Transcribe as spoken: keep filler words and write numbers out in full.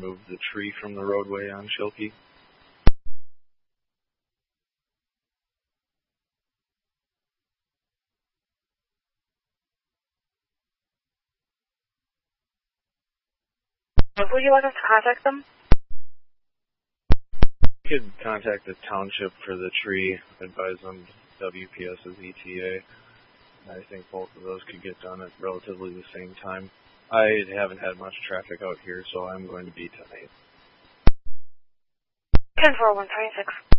remove the tree from the roadway on Schilke. Would you like us to contact them? You could contact the township for the tree, advise them W P S's E T A. I think both of those could get done at relatively the same time. I haven't had much traffic out here, so I'm going to be tonight. ten four one twenty-six.